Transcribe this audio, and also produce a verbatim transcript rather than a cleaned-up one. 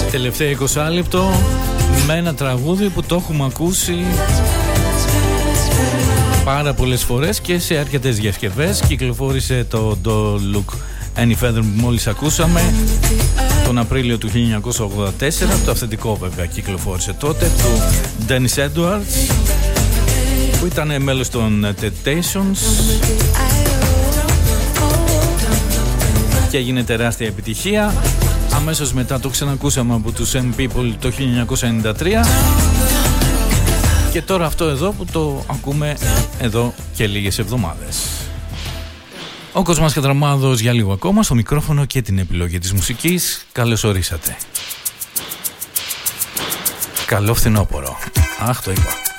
Τελευταίο είκοσι λεπτό με ένα τραγούδι που το έχουμε ακούσει πάρα πολλές φορές και σε αρκετές διασκευές. Κυκλοφόρησε το Don't Look Any Further που μόλις ακούσαμε τον Απρίλιο του χίλια εννιακόσια ογδόντα τέσσερα. Το αυθεντικό βέβαια κυκλοφόρησε τότε, του Dennis Edwards, που ήταν μέλος των Temptations και έγινε τεράστια επιτυχία. Αμέσως μετά το ξανακούσαμε από τους M People το χίλια εννιακόσια ενενήντα τρία και τώρα αυτό εδώ που το ακούμε εδώ και λίγες εβδομάδες. Ο Κοσμάς Κατραμάδος για λίγο ακόμα στο μικρόφωνο και την επιλογή της μουσικής. Καλώς ορίσατε. Καλό φθινόπωρο. Αχ, το είπα.